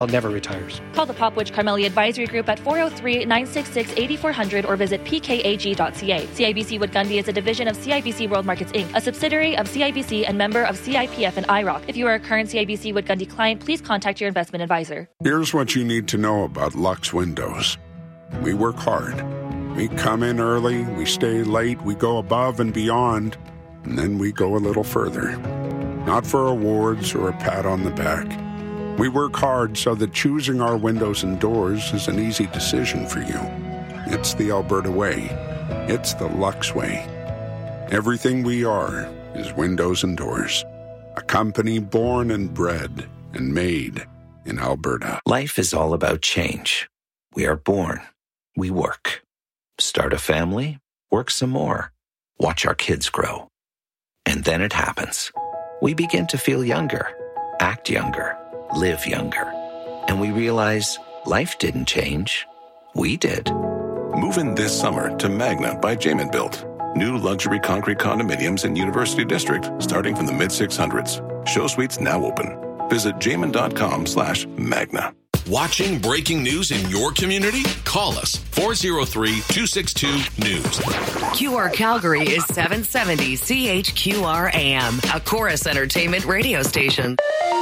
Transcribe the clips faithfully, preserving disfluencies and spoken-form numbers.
never retires. Call the Popwich Carmelia Advisory Group at four oh three, nine six six, eight four zero zero or visit p k a g dot c a. C I B C Wood Gundy is a division of C I B C World Markets Incorporated, a subsidiary of C I B C and member of C I P F and I R O C. If you are a current C I B C Wood Gundy client, please contact your investment advisor. Here's what you need to know about Lux Windows. We work hard. We come in early, we stay late, we go above and beyond, and then we go a little further. Not for awards or a pat on the back. We work hard so that choosing our windows and doors is an easy decision for you. It's the Alberta way. It's the Lux way. Everything we are is windows and doors. A company born and bred and made in Alberta. Life is all about change. We are born. We work. Start a family. Work some more. Watch our kids grow. And then it happens. We begin to feel younger, act younger, live younger. And we realize life didn't change. We did. Move in this summer to Magna by Jamin Built. New luxury concrete condominiums in University District starting from the mid six hundreds. Show suites now open. Visit jamin.com slash magna. Watching breaking news in your community? Call us four oh three, two six two, news. Q R Calgary is seven seventy C H Q R A M, a Chorus Entertainment radio station.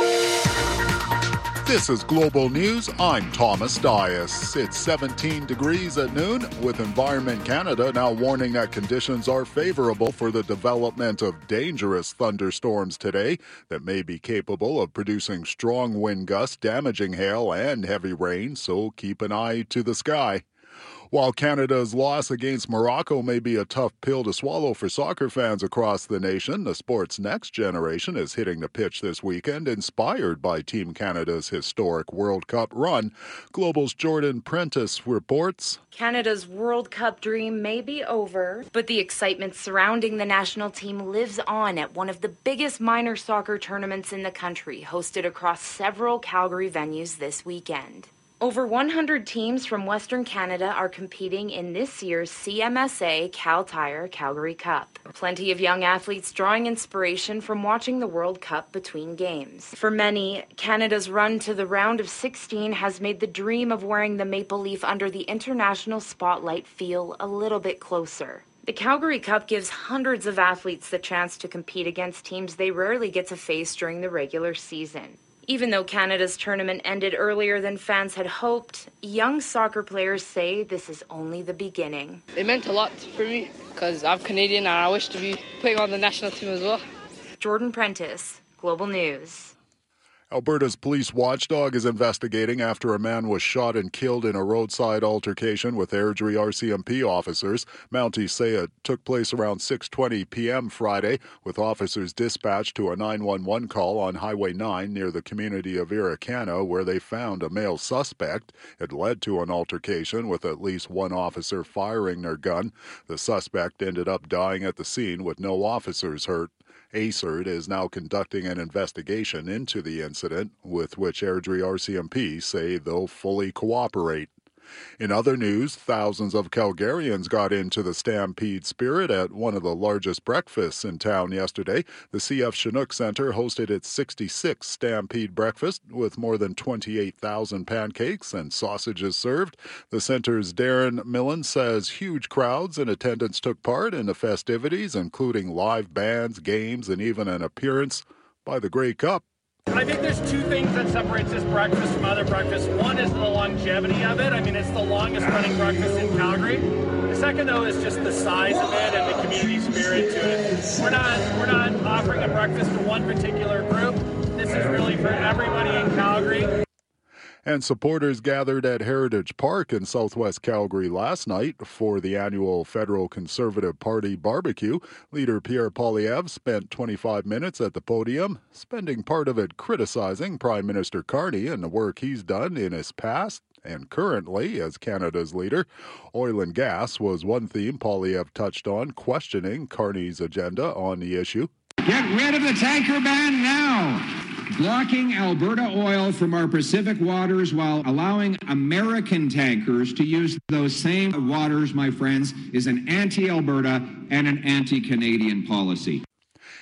This is Global News. I'm Thomas Dias. It's seventeen degrees at noon, with Environment Canada now warning that conditions are favorable for the development of dangerous thunderstorms today that may be capable of producing strong wind gusts, damaging hail, and heavy rain, so keep an eye to the sky. While Canada's loss against Morocco may be a tough pill to swallow for soccer fans across the nation, the sport's next generation is hitting the pitch this weekend, inspired by Team Canada's historic World Cup run. Global's Jordan Prentice reports. Canada's World Cup dream may be over, but the excitement surrounding the national team lives on at one of the biggest minor soccer tournaments in the country, hosted across several Calgary venues this weekend. Over one hundred teams from Western Canada are competing in this year's C M S A Cal Tire Calgary Cup. Plenty of young athletes drawing inspiration from watching the World Cup between games. For many, Canada's run to the round of sixteen has made the dream of wearing the maple leaf under the international spotlight feel a little bit closer. The Calgary Cup gives hundreds of athletes the chance to compete against teams they rarely get to face during the regular season. Even though Canada's tournament ended earlier than fans had hoped, young soccer players say this is only the beginning. It meant a lot for me because I'm Canadian and I wish to be playing on the national team as well. Jordan Prentice, Global News. Alberta's police watchdog is investigating after a man was shot and killed in a roadside altercation with Airdrie R C M P officers. Mounties say it took place around six twenty p.m. Friday, with officers dispatched to a nine one one call on Highway nine near the community of Irricana, where they found a male suspect. It led to an altercation with at least one officer firing their gun. The suspect ended up dying at the scene with no officers hurt. A C E R D is now conducting an investigation into the incident, with which Airdrie R C M P say they'll fully cooperate. In other news, thousands of Calgarians got into the Stampede spirit at one of the largest breakfasts in town yesterday. The C F Chinook Centre hosted its sixty-sixth Stampede breakfast with more than twenty-eight thousand pancakes and sausages served. The centre's Darren Millen says huge crowds in attendance took part in the festivities, including live bands, games, and even an appearance by the Grey Cup. I think there's two things that separates this breakfast from other breakfasts. One is the longevity of it. I mean, it's the longest running breakfast in Calgary. The second, though, is just the size of it and the community spirit to it. We're not we're not offering a breakfast to one particular group. This is really for everybody in Calgary. And supporters gathered at Heritage Park in southwest Calgary last night for the annual Federal Conservative Party barbecue. Leader Pierre Poilievre spent twenty-five minutes at the podium, spending part of it criticizing Prime Minister Carney and the work he's done in his past and currently as Canada's leader. Oil and gas was one theme Poilievre touched on, questioning Carney's agenda on the issue. Get rid of the tanker ban now! Blocking Alberta oil from our Pacific waters while allowing American tankers to use those same waters, my friends, is an anti-Alberta and an anti-Canadian policy.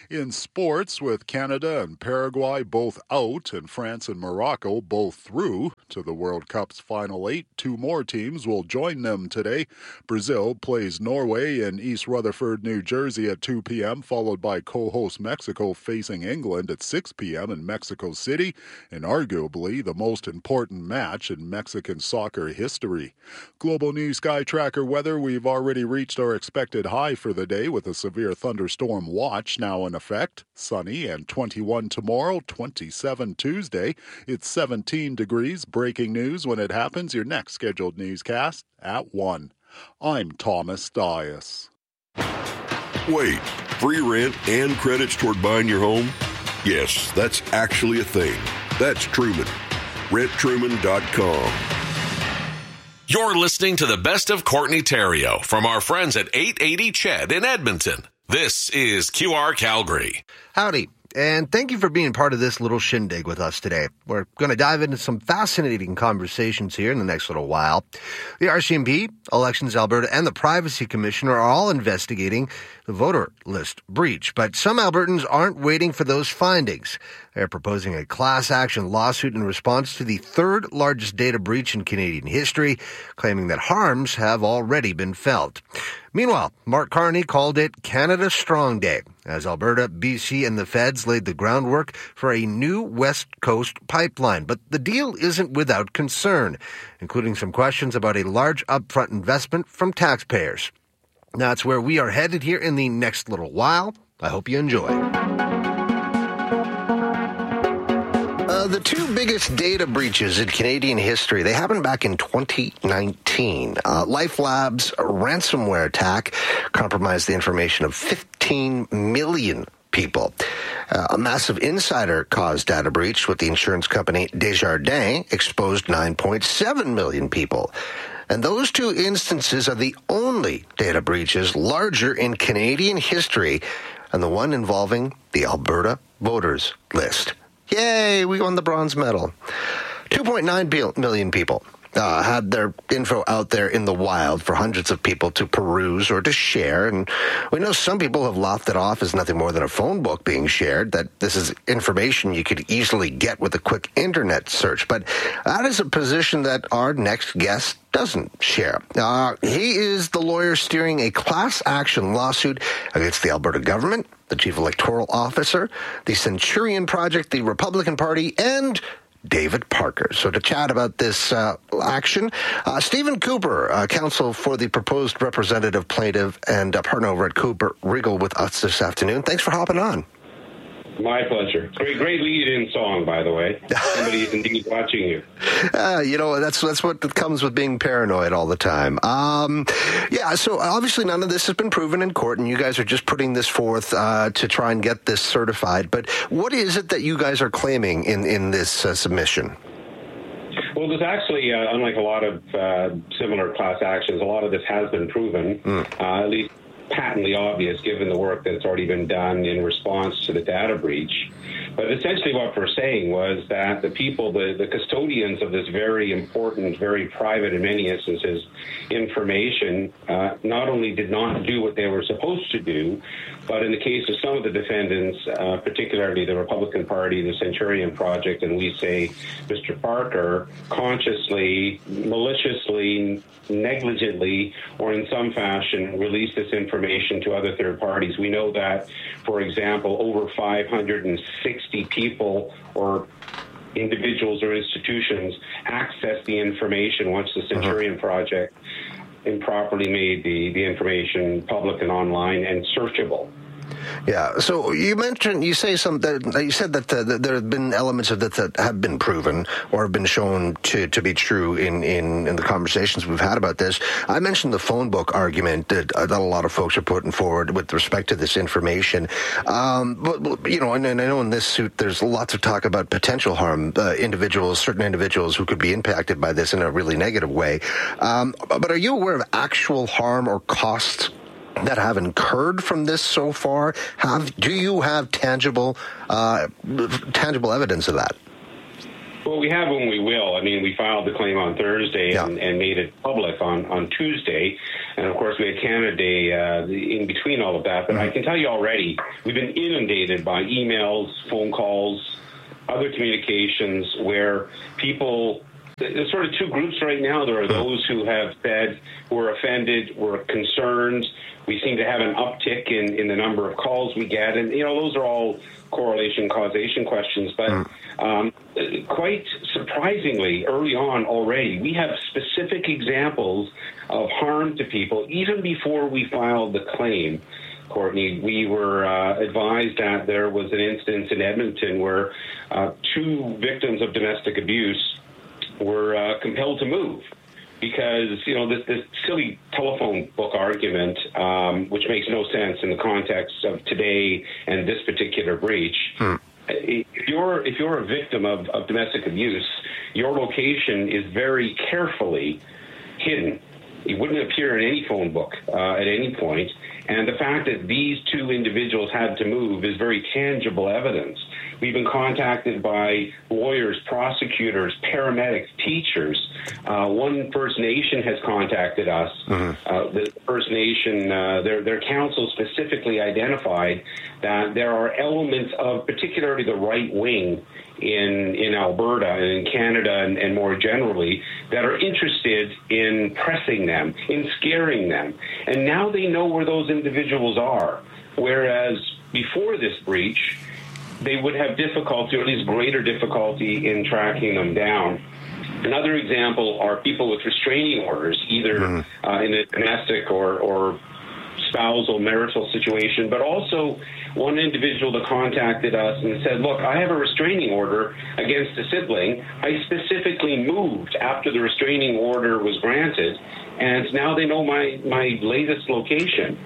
In sports, with Canada and Paraguay both out and France and Morocco both through to the World Cup's final eight, two more teams will join them today. Brazil plays Norway in East Rutherford, New Jersey at two p.m., followed by co-host Mexico facing England at six p.m. in Mexico City, and arguably the most important match in Mexican soccer history. Global News Sky Tracker weather, we've already reached our expected high for the day with a severe thunderstorm watch now in effect. Sunny and twenty-one tomorrow, twenty-seven Tuesday. It's seventeen degrees. Breaking news when it happens. Your next scheduled newscast at one. I'm Thomas Dias. Wait, free rent and credits toward buying your home? Yes, that's actually a thing. That's Truman. rent truman dot com. You're listening to the best of Courtney Theriault from our friends at eight eighty C H E D in Edmonton. This is Q R Calgary. Howdy, and thank you for being part of this little shindig with us today. We're going to dive into some fascinating conversations here in the next little while. The R C M P, Elections Alberta, and the Privacy Commission are all investigating the voter list breach, but some Albertans aren't waiting for those findings. They're proposing a class action lawsuit in response to the third largest data breach in Canadian history, claiming that harms have already been felt. Meanwhile, Mark Carney called it Canada Strong Day, as Alberta, B C, and the feds laid the groundwork for a new West Coast pipeline. But the deal isn't without concern, including some questions about a large upfront investment from taxpayers. That's where we are headed here in the next little while. I hope you enjoy. Uh, the two biggest data breaches in Canadian history, they happened back in twenty nineteen. Uh, LifeLab's ransomware attack compromised the information of fifteen million people. Uh, a massive insider-caused data breach with the insurance company Desjardins exposed nine point seven million people. And those two instances are the only data breaches larger in Canadian history, and the one involving the Alberta voters list. Yay, we won the bronze medal. two point nine million people uh, had their info out there in the wild for hundreds of people to peruse or to share. And we know some people have laughed it off as nothing more than a phone book being shared, that this is information you could easily get with a quick internet search. But that is a position that our next guest doesn't share. Uh, he is the lawyer steering a class action lawsuit against the Alberta government, the Chief Electoral Officer, the Centurion Project, the Republican Party, and David Parker. So to chat about this uh, action, uh, Stephen Cooper, uh, counsel for the proposed representative plaintiff and uh, partner over at Cooper Riegel with us this afternoon. Thanks for hopping on. My pleasure. Great, great lead-in song, by the way. Somebody is indeed watching you. Uh, you know, that's that's what comes with being paranoid all the time. Um, yeah, so obviously none of this has been proven in court, and you guys are just putting this forth uh, to try and get this certified. But what is it that you guys are claiming in, in this uh, submission? Well, there's actually, uh, unlike a lot of uh, similar class actions, a lot of this has been proven, mm. uh, at least patently obvious given the work that's already been done in response to the data breach. But essentially what we're saying was that the people, the, the custodians of this very important, very private, in many instances, information, uh, not only did not do what they were supposed to do, but in the case of some of the defendants, uh, particularly the Republican Party, the Centurion Project, and we say Mister Parker, consciously, maliciously, negligently, or in some fashion release this information to other third parties. We know that, for example, over five hundred sixty people or individuals or institutions access the information once the Centurion uh-huh. Project improperly made the, the information public and online and searchable. Yeah. So you mentioned, you say some, that, you said that, uh, that there have been elements of that that have been proven or have been shown to, to be true in, in, in the conversations we've had about this. I mentioned the phone book argument that, uh, that a lot of folks are putting forward with respect to this information. Um, but, you know, and, and I know in this suit, there's lots of talk about potential harm, uh, individuals, certain individuals who could be impacted by this in a really negative way. Um, but are you aware of actual harm or costs that have incurred from this so far? Have do you have tangible uh, tangible evidence of that? Well, we have when we will. I mean, we filed the claim on Thursday yeah. and, and made it public on, on Tuesday. And, of course, we had Canada Day uh, in between all of that. But mm-hmm. I can tell you already, we've been inundated by emails, phone calls, other communications where people... There's sort of two groups right now. There are those who have said we're offended, we're concerned. We seem to have an uptick in, in the number of calls we get. And, you know, those are all correlation, causation questions. But um, quite surprisingly, early on already, we have specific examples of harm to people even before we filed the claim. Courtney, we were uh, advised that there was an instance in Edmonton where uh, two victims of domestic abuse were uh, compelled to move because, you know, this, this silly telephone book argument, um, which makes no sense in the context of today and this particular breach. Hmm. If you're if you're a victim of, of domestic abuse, your location is very carefully hidden. It wouldn't appear in any phone book uh, at any point. And the fact that these two individuals had to move is very tangible evidence. We've been contacted by lawyers, prosecutors, paramedics, teachers. Uh, one First Nation has contacted us. Mm-hmm. Uh, the First Nation, uh, their, their council specifically identified that there are elements of particularly the right wing in in Alberta and in Canada and, and more generally that are interested in pressing them, in scaring them. And now they know where those individuals are, whereas before this breach, they would have difficulty, or at least greater difficulty, in tracking them down. Another example are people with restraining orders, either mm. uh, in a domestic or, or spousal marital situation, but also one individual that contacted us and said, look, I have a restraining order against a sibling. I specifically moved after the restraining order was granted, and now they know my, my latest location.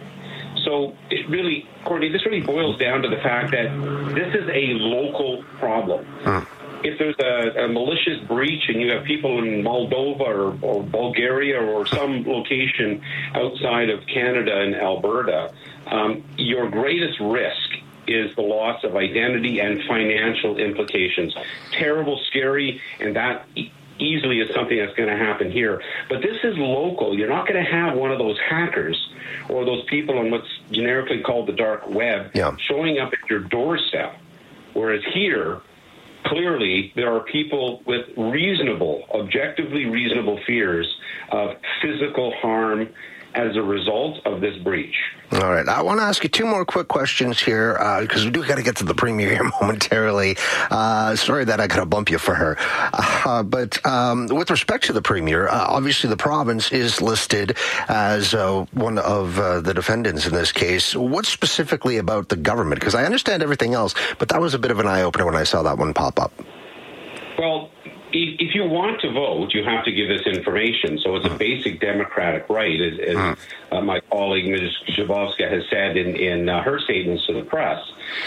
So it really, Courtney, this really boils down to the fact that this is a local problem. Huh. If there's a, a malicious breach and you have people in Moldova or, or Bulgaria or some location outside of Canada and Alberta, um, your greatest risk is the loss of identity and financial implications. Terrible, scary, and that easily is something that's going to happen here. But this is local. You're not going to have one of those hackers or those people on what's generically called the dark web yeah. showing up at your doorstep. Whereas here, clearly, there are people with reasonable, objectively reasonable fears of physical harm as a result of this breach. All right. I want to ask you two more quick questions here because uh, we do got to get to the Premier here momentarily. Uh, sorry that I got to bump you for her. Uh, but um, with respect to the Premier, uh, obviously the province is listed as uh, one of uh, the defendants in this case. What specifically about the government? Because I understand everything else, but that was a bit of an eye-opener when I saw that one pop up. Well, if you want to vote, you have to give this information. So it's a basic democratic right, as, as uh, my colleague, Miz Jablonska, has said in, in uh, her statements to the press.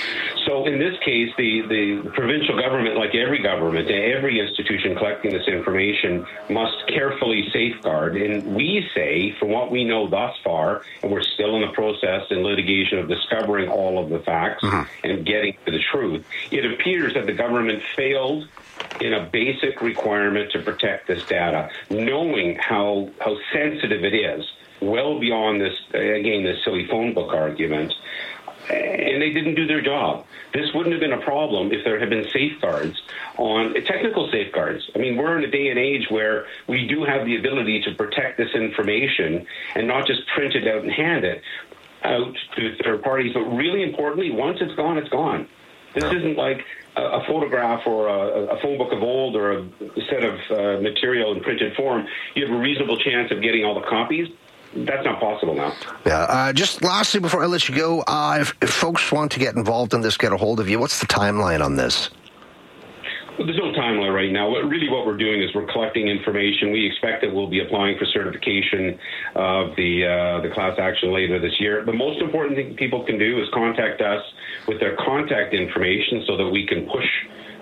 So in this case, the, the provincial government, like every government, every institution collecting this information must carefully safeguard. And we say, from what we know thus far, and we're still in the process and litigation of discovering all of the facts mm-hmm. and getting to the truth, it appears that the government failed in a basic requirement to protect this data, knowing how how sensitive it is, well beyond this, again, this silly phone book argument. And they didn't do their job. This wouldn't have been a problem if there had been safeguards on technical safeguards. I mean, we're in a day and age where we do have the ability to protect this information and not just print it out and hand it out to third parties. But really importantly, once it's gone, it's gone. This isn't like a photograph or a, a phone book of old or a set of uh, material in printed form. You have a reasonable chance of getting all the copies. That's not possible now. Yeah. Uh, just lastly, before I let you go, uh, if, if folks want to get involved in this, get a hold of you, what's the timeline on this? Well, there's no timeline right now. What, really what we're doing is we're collecting information. We expect that we'll be applying for certification of the uh, the class action later this year. The most important thing people can do is contact us with their contact information so that we can push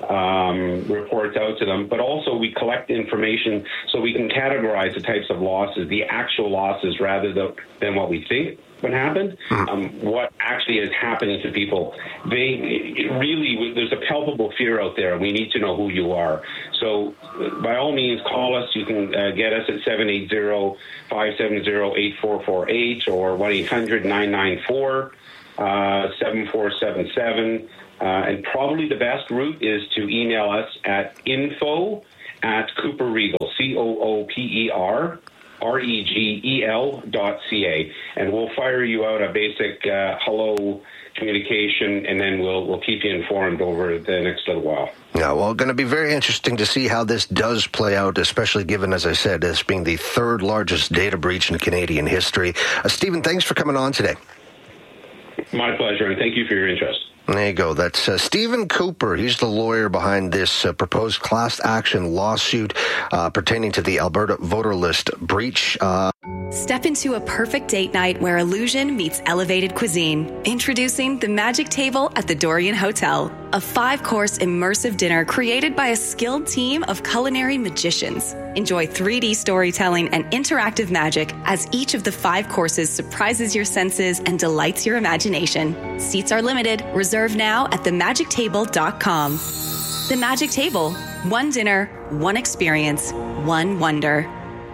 um, reports out to them, but also we collect information so we can categorize the types of losses, the actual losses, rather than, than what we think what happened, um, what actually is happening to people. They it really, there's a palpable fear out there, and we need to know who you are. So by all means, call us. You can uh, get us at seven eight zero, five seven zero, eight four four eight or one eight hundred, nine nine four, seven four seven seven. Uh, and probably the best route is to email us at info at Cooper Regel, C O O P E R, R E G E L dot C A. And we'll fire you out a basic uh, hello communication, and then we'll we'll keep you informed over the next little while. Yeah, well, going to be very interesting to see how this does play out, especially given, as I said, this being the third largest data breach in Canadian history. Uh, Stephen, thanks for coming on today. My pleasure, and thank you for your interest. There you go. That's uh, Stephen Cooper. He's the lawyer behind this uh, proposed class action lawsuit uh, pertaining to the Alberta voter list breach. Uh, Step into a perfect date night where illusion meets elevated cuisine. Introducing the Magic Table at the Dorian Hotel, a five-course immersive dinner created by a skilled team of culinary magicians. Enjoy three D storytelling and interactive magic as each of the five courses surprises your senses and delights your imagination. Seats are limited. Reserve now at the magic table dot com. The Magic Table. One dinner, one experience, one wonder.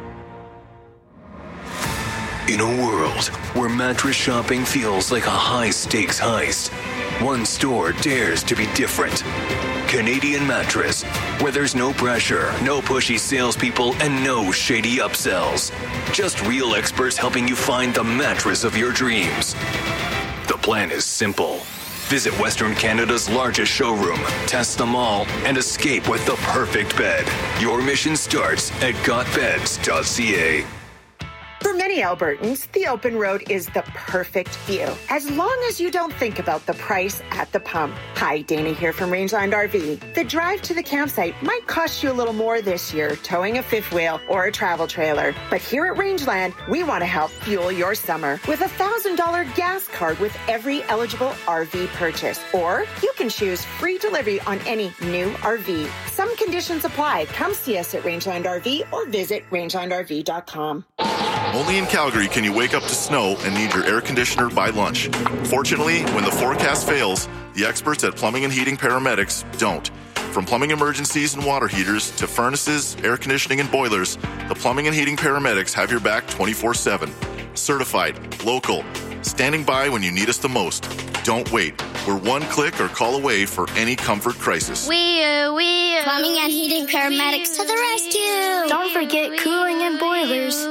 In a world where mattress shopping feels like a high-stakes heist, one store dares to be different. Canadian Mattress, where there's no pressure, no pushy salespeople, and no shady upsells. Just real experts helping you find the mattress of your dreams. The plan is simple. Visit Western Canada's largest showroom, test them all, and escape with the perfect bed. Your mission starts at got beds dot c a. For many Albertans, the open road is the perfect view, as long as you don't think about the price at the pump. Hi, Dana here from Rangeland R V. The drive to the campsite might cost you a little more this year, towing a fifth wheel or a travel trailer. But here at Rangeland, we want to help fuel your summer with a one thousand dollars gas card with every eligible R V purchase. Or you can choose free delivery on any new R V. Some conditions apply. Come see us at Rangeland R V or visit rangeland r v dot com. Only in Calgary can you wake up to snow and need your air conditioner by lunch. Fortunately, when the forecast fails, the experts at Plumbing and Heating Paramedics don't. From plumbing emergencies and water heaters to furnaces, air conditioning, and boilers, the Plumbing and Heating Paramedics have your back twenty-four seven. Certified, local, standing by when you need us the most. Don't wait. We're one click or call away for any comfort crisis. We uh, we uh, Plumbing and Heating Paramedics to the rescue. Don't forget cooling and boilers.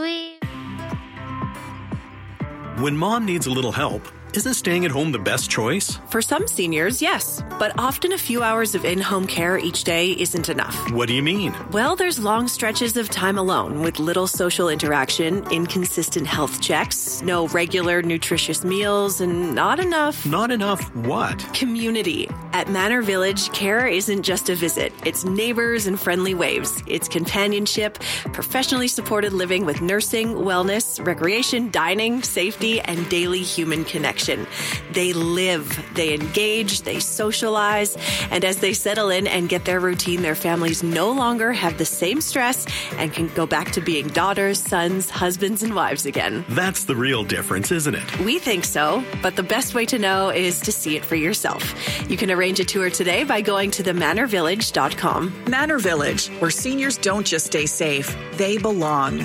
When mom needs a little help, isn't staying at home the best choice? For some seniors, yes. But often a few hours of in-home care each day isn't enough. What do you mean? Well, there's long stretches of time alone with little social interaction, inconsistent health checks, no regular nutritious meals, and not enough... Not enough what? Community. At Manor Village, care isn't just a visit. It's neighbors and friendly waves. It's companionship, professionally supported living with nursing, wellness, recreation, dining, safety, and daily human connection. They live, they engage, they socialize, and as they settle in and get their routine, their families no longer have the same stress and can go back to being daughters, sons, husbands, and wives again. That's the real difference, isn't it? We think so, but the best way to know is to see it for yourself. You can arrange a tour today by going to the manor village dot com. Manor Village, where seniors don't just stay safe, they belong.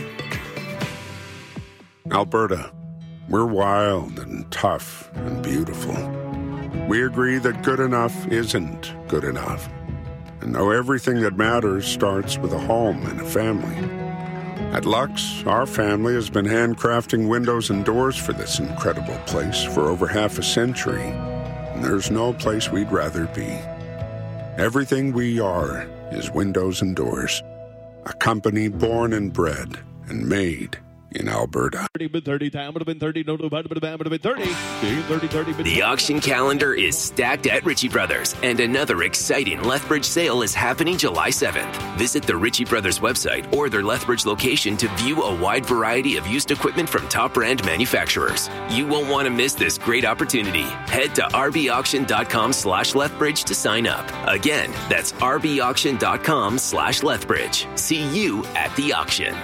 Alberta. We're wild and tough and beautiful. We agree that good enough isn't good enough. And know everything that matters starts with a home and a family. At Lux, our family has been handcrafting windows and doors for this incredible place for over half a century. And there's no place we'd rather be. Everything we are is windows and doors. A company born and bred and made in Alberta. The auction calendar is stacked at Ritchie Brothers, and another exciting Lethbridge sale is happening July seventh. Visit the Ritchie Brothers website or their Lethbridge location to view a wide variety of used equipment from top brand manufacturers. You won't want to miss this great opportunity. Head to rbauction.com slash Lethbridge to sign up. Again, that's rbauction.com slash Lethbridge. See you at the auction.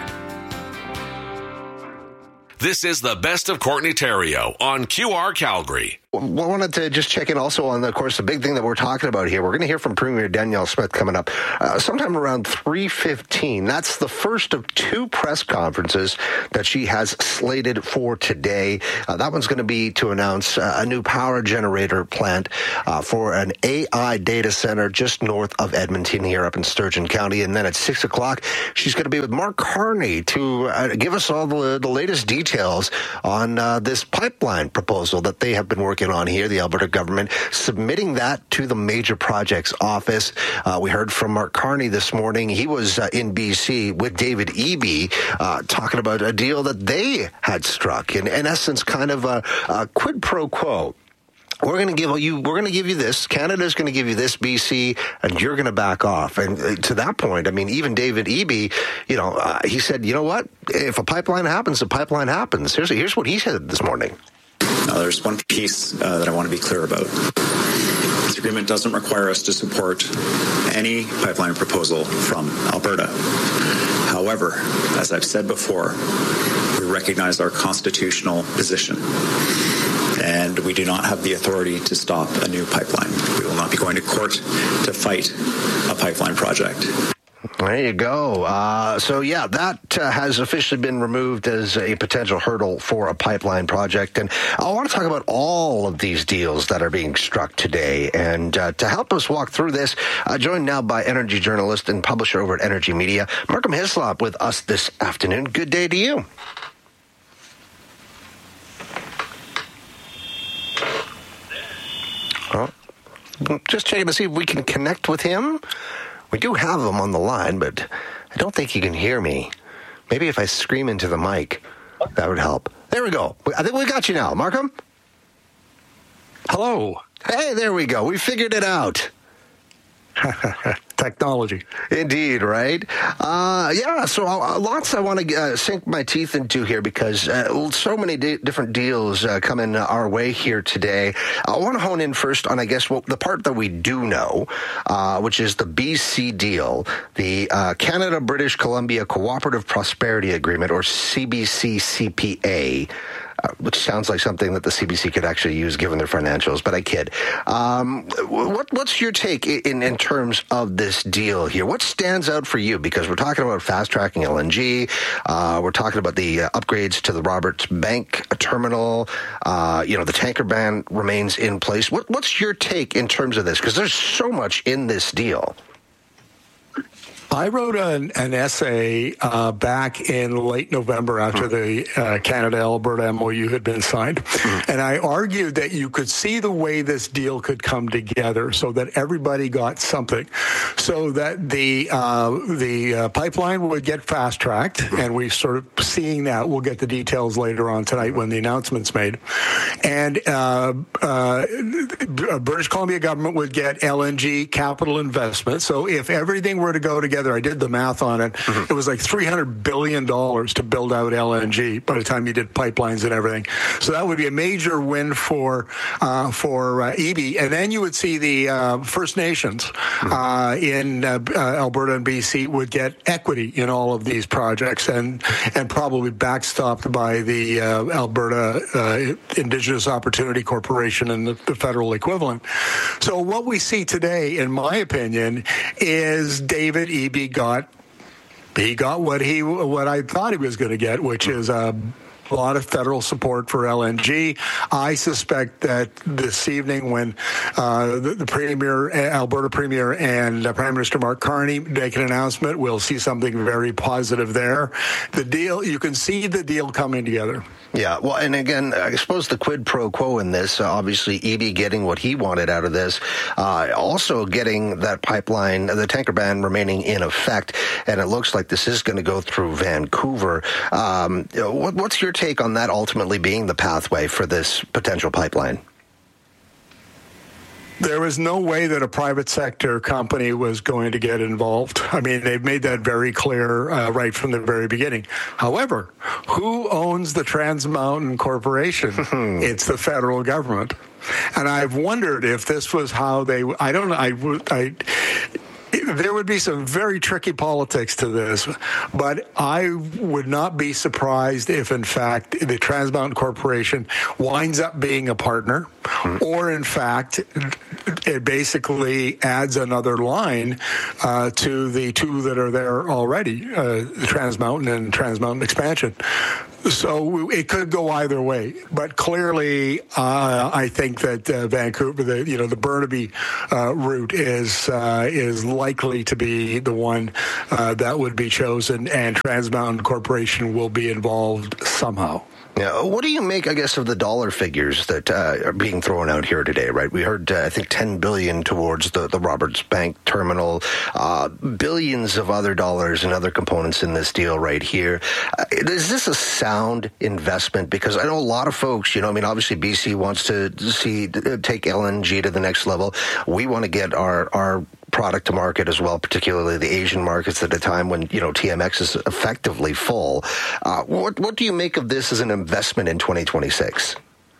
This is the Best of Courtney Terrio on Q R Calgary. I wanted to just check in also on, the, of course, the big thing that we're talking about here. We're going to hear from Premier Danielle Smith coming up uh, sometime around three fifteen. That's the first of two press conferences that she has slated for today. Uh, that one's going to be to announce uh, a new power generator plant uh, for an A I data center just north of Edmonton here up in Sturgeon County. And then at six o'clock, she's going to be with Mark Carney to uh, give us all the, the latest details on uh, this pipeline proposal that they have been working on here, the Alberta government, submitting that to the Major Projects Office. Uh, we heard from Mark Carney this morning. He was uh, in B C with David Eby uh, talking about a deal that they had struck. In, in essence, kind of a, a quid pro quo. We're going to give you. We're going to give you this. Canada's going to give you this, B C, and you're going to back off. And to that point, I mean, even David Eby, you know, uh, he said, you know what? If a pipeline happens, a pipeline happens. Here's here's what he said this morning. Now, there's one piece uh, that I want to be clear about. This agreement doesn't require us to support any pipeline proposal from Alberta. However, as I've said before, we recognize our constitutional position, and we do not have the authority to stop a new pipeline. We will not be going to court to fight a pipeline project. There you go. Uh, so, yeah, that uh, has officially been removed as a potential hurdle for a pipeline project. And I want to talk about all of these deals that are being struck today. And uh, to help us walk through this, uh, joined now by energy journalist and publisher over at Energy Media, Markham Hislop, with us this afternoon. Good day to you. Well, just checking to see if we can connect with him. We do have him on the line, but I don't think he can hear me. Maybe if I scream into the mic, that would help. There we go. I think we got you now. Markham? Hello. Hey, there we go. We figured it out. Technology. Indeed, right? Uh, yeah, so uh, lots I want to uh, sink my teeth into here because uh, so many di- different deals uh, coming our way here today. I want to hone in first on, I guess, well, the part that we do know, uh, which is the B C deal, the uh, Canada-British Columbia Cooperative Prosperity Agreement, or C B C C P A. Uh, which sounds like something that the C B C could actually use given their financials, but I kid. Um, what, what's your take in, in terms of this deal here? What stands out for you? Because we're talking about fast-tracking L N G. Uh, we're talking about the uh, upgrades to the Roberts Bank terminal. Uh, you know, the tanker ban remains in place. What, what's your take in terms of this? Because there's so much in this deal. I wrote an, an essay uh, back in late November after the uh, Canada-Alberta M O U had been signed, and I argued that you could see the way this deal could come together so that everybody got something, so that the uh, the uh, pipeline would get fast-tracked, and we sort of seeing that. We'll get the details later on tonight when the announcement's made, and uh, uh, British Columbia government would get L N G capital investment. So if everything were to go together, I did the math on it. Mm-hmm. It was like three hundred billion dollars to build out L N G by the time you did pipelines and everything. So that would be a major win for uh, for uh, Eby. And then you would see the uh, First Nations mm-hmm. uh, in uh, uh, Alberta and B C would get equity in all of these projects and and probably backstopped by the uh, Alberta uh, Indigenous Opportunity Corporation and the, the federal equivalent. So what we see today, in my opinion, is David Eby got he got what he what I thought he was going to get, which is a a lot of federal support for L N G. I suspect that this evening when uh, the, the Premier, Alberta Premier and uh, Prime Minister Mark Carney make an announcement, we'll see something very positive there. The deal, you can see the deal coming together. Yeah, well, and again, I suppose the quid pro quo in this, uh, obviously E B getting what he wanted out of this, uh, also getting that pipeline, the tanker ban remaining in effect, and it looks like this is going to go through Vancouver. Um, what, what's your take on that ultimately being the pathway for this potential pipeline? There was no way that a private sector company was going to get involved. I mean, they've made that very clear uh, right from the very beginning. However, who owns the Trans Mountain Corporation? It's the federal government. And I've wondered if this was how they, I don't know, I, I there would be some very tricky politics to this, but I would not be surprised if, in fact, the Trans Mountain Corporation winds up being a partner, mm-hmm. or, in fact, it basically adds another line uh, to the two that are there already, uh, the Trans Mountain and Trans Mountain Expansion. So it could go either way, but clearly, uh, I think that uh, Vancouver, the you know the Burnaby uh, route is uh, is likely to be the one uh, that would be chosen, and Trans Mountain Corporation will be involved somehow. Yeah. What do you make, I guess, of the dollar figures that uh, are being thrown out here today, right? We heard, uh, I think, ten billion dollars towards the, the Roberts Bank terminal, uh, billions of other dollars and other components in this deal right here. Uh, is this a sound investment? Because I know a lot of folks, you know, I mean, obviously B C wants to see take L N G to the next level. We want to get our, our product to market as well, particularly the Asian markets at a time when, you know, T M X is effectively full. Uh, what, what do you make of this as an investment in twenty twenty-six?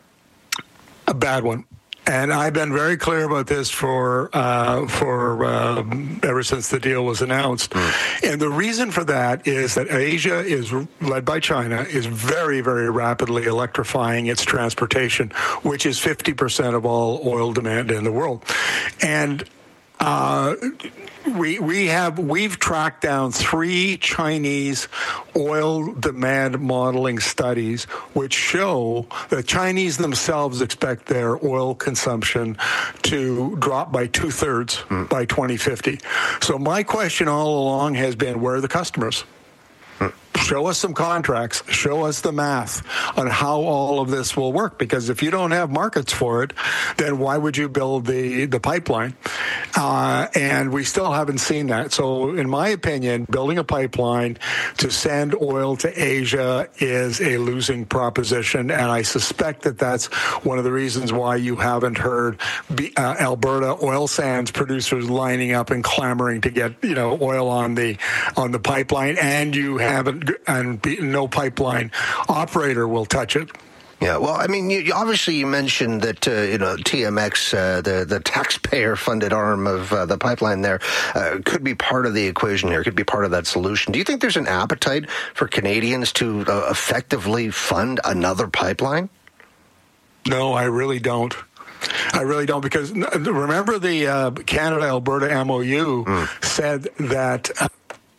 A bad one. And I've been very clear about this for uh, for uh, ever since the deal was announced. Mm. And the reason for that is that Asia is led by China, is very, very rapidly electrifying its transportation, which is fifty percent of all oil demand in the world. And Uh, we we have we've tracked down three Chinese oil demand modeling studies, which show that Chinese themselves expect their oil consumption to drop by two thirds mm. by twenty fifty. So my question all along has been, where are the customers? Mm. Show us some contracts, show us the math on how all of this will work. Because if you don't have markets for it, then why would you build the, the pipeline? Uh, and we still haven't seen that. So in my opinion, building a pipeline to send oil to Asia is a losing proposition. And I suspect that that's one of the reasons why you haven't heard B, uh, Alberta oil sands producers lining up and clamoring to get, you know, oil on the, on the pipeline. And you haven't, and no pipeline operator will touch it. Yeah, well, I mean, you, obviously you mentioned that, uh, you know, T M X, uh, the, the taxpayer-funded arm of uh, the pipeline there, uh, could be part of the equation here, could be part of that solution. Do you think there's an appetite for Canadians to uh, effectively fund another pipeline? No, I really don't. I really don't, because remember the uh, Canada-Alberta M O U mm. said that... Uh,